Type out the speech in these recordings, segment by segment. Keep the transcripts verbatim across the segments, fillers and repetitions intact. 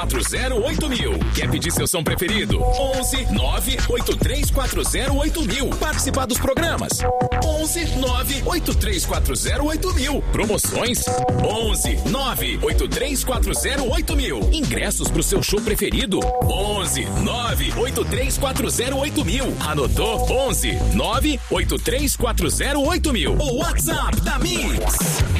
quatro zero oito mil. Quer pedir seu som preferido? onze nove oito três quatro zero oito mil. Participar dos programas? onze nove oito três quatro zero oito mil. Promoções? onze nove oito três quatro zero oito mil. Ingressos pro seu show preferido? onze nove oito três quatro zero oito mil. Anotou? onze nove oito três quatro zero oito mil. O WhatsApp da Mix.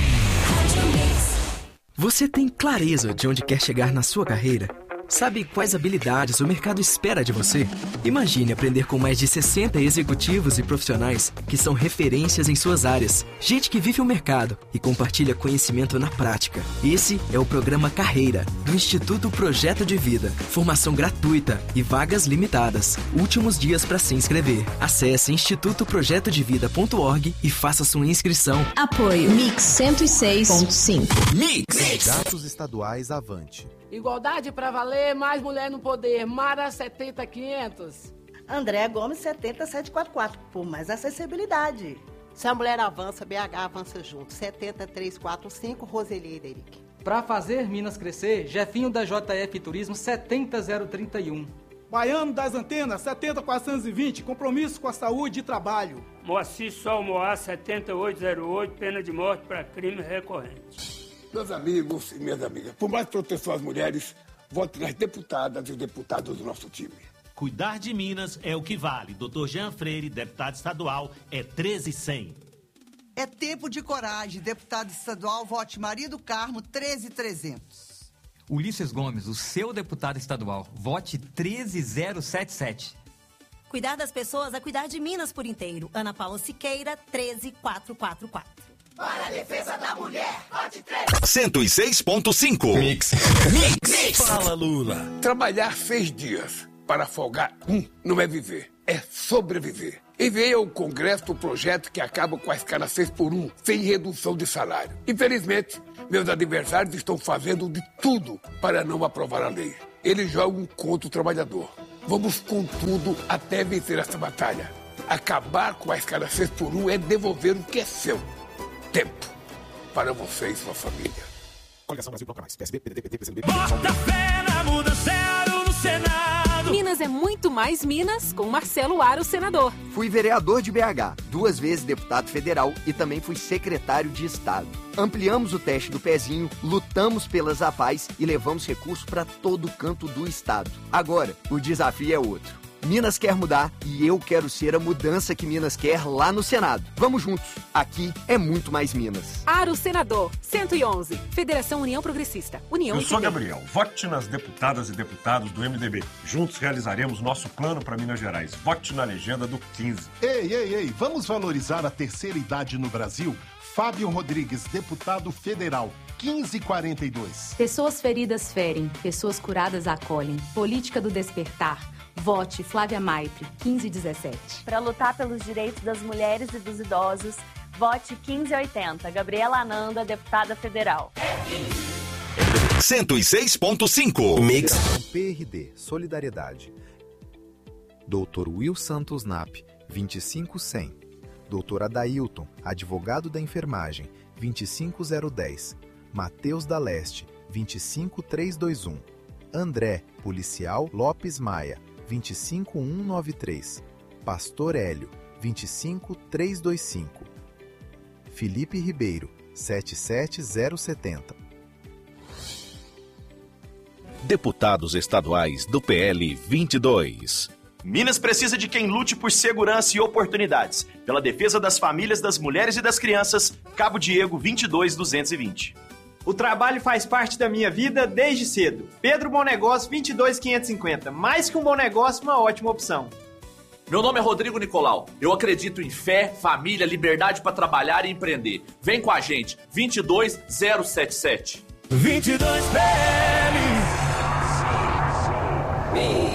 Você tem clareza de onde quer chegar na sua carreira? Sabe quais habilidades o mercado espera de você? Imagine aprender com mais de sessenta executivos e profissionais que são referências em suas áreas. Gente que vive o mercado e compartilha conhecimento na prática. Esse é o programa Carreira, do Instituto Projeto de Vida. Formação gratuita e vagas limitadas. Últimos dias para se inscrever. Acesse instituto projeto de vida ponto org e faça sua inscrição. Apoio Mix cento e seis ponto cinco. Mix. Dados estaduais avante. Igualdade pra valer, mais mulher no poder. Mara setenta quinhentos. Andréa Gomes setenta setecentos e quarenta e quatro, por mais acessibilidade. Se a mulher avança, B H avança junto. setenta trezentos e quarenta e cinco, Roseli Ederic. Pra fazer Minas crescer, Jefinho da J F Turismo setenta zero trinta e um. Baiano das Antenas setenta quatrocentos e vinte, compromisso com a saúde e trabalho. Moacir Sol Moá setenta e oito zero oito, pena de morte para crime recorrente. Meus amigos e minhas amigas, por mais proteção às mulheres, vote nas deputadas e os deputados do nosso time. Cuidar de Minas é o que vale. doutor Jean Freire, deputado estadual, é treze cem. É tempo de coragem. Deputado estadual, vote Maria do Carmo, treze trezentos. Ulisses Gomes, o seu deputado estadual, vote treze zero setenta e sete. Cuidar das pessoas é cuidar de Minas por inteiro. Ana Paula Siqueira, treze quatrocentos e quarenta e quatro. Para a defesa da mulher, vote três. cento e seis ponto cinco. Mix. Mix. Fala, Lula. Trabalhar seis dias para folgar um não é viver, é sobreviver. Enviei ao Congresso o projeto que acaba com a escala seis por um, sem redução de salário. Infelizmente, meus adversários estão fazendo de tudo para não aprovar a lei. Eles jogam contra o trabalhador. Vamos com tudo até vencer essa batalha. Acabar com a escala seis por um é devolver o que é seu. Tempo para você e sua família. Coligação Brasil Bloco Mais. P S B, P D T, P T, P C B. Bota fé na muda zero no Senado. Minas é muito mais Minas com Marcelo Aro, senador. Fui vereador de B H, duas vezes deputado federal e também fui secretário de Estado. Ampliamos o teste do pezinho, lutamos pelas A P A S e levamos recursos para todo canto do Estado. Agora, o desafio é outro. Minas quer mudar e eu quero ser a mudança que Minas quer lá no Senado. Vamos juntos. Aqui é muito mais Minas. Aro Senador, cento e onze. Federação União Progressista. União Eu sou Gabriel. Vote nas deputadas e deputados do M D B. Juntos realizaremos nosso plano para Minas Gerais. Vote na legenda do quinze. Ei, ei, ei. Vamos valorizar a terceira idade no Brasil? Fábio Rodrigues, deputado federal. quinze quarenta e dois. Pessoas feridas ferem, pessoas curadas acolhem. Política do despertar. Vote Flávia Maipre, quinze dezessete. Para lutar pelos direitos das mulheres e dos idosos, vote quinze oitenta. Gabriela Ananda, deputada federal. cento e seis ponto cinco. Mix. P R D, Solidariedade. doutor Will Santos Nap, vinte e cinco cem. doutor Adailton, advogado da enfermagem, vinte e cinco zero dez. Mateus da Leste, vinte e cinco trezentos e vinte e um. André, policial Lopes Maia, vinte e cinco mil cento e noventa e três. Pastor Hélio, vinte e cinco mil trezentos e vinte e cinco. Felipe Ribeiro, setenta e sete zero setenta. Deputados estaduais do P L vinte e dois. Minas precisa de quem lute por segurança e oportunidades. Pela defesa das famílias, das mulheres e das crianças, Cabo Diego vinte e dois duzentos e vinte. O trabalho faz parte da minha vida desde cedo. Pedro Bom Negócio, vinte e dois quinhentos e cinquenta. Mais que um bom negócio, uma ótima opção. Meu nome é Rodrigo Nicolau. Eu acredito em fé, família, liberdade para trabalhar e empreender. Vem com a gente. vinte e dois zero setenta e sete. vinte e dois P M.